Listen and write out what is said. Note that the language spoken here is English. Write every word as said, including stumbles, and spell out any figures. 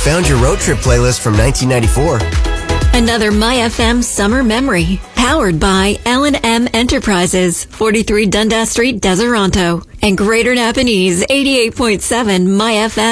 found your road trip playlist from nineteen ninety-four. Another MyFM summer memory. Powered by L and M Enterprises, forty-three Dundas Street, Deseronto. And Greater Napanese, eighty-eight point seven MyFM.